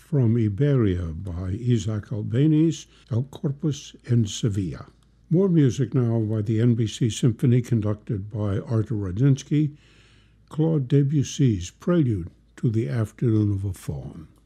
from Iberia by Isaac Albéniz, El Corpus en Sevilla. More music now by the NBC Symphony conducted by Artur Radinsky, Claude Debussy's Prelude to the Afternoon of a Faun.